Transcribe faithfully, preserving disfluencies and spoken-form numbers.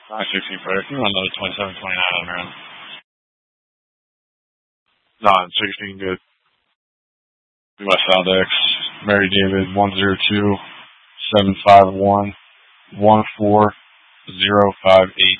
nine sixteen player. Can you run another twenty-seven twenty-nine on around? nine sixteen, good. West Aldex, Mary David, one zero two, seven five one, one four zero five eight.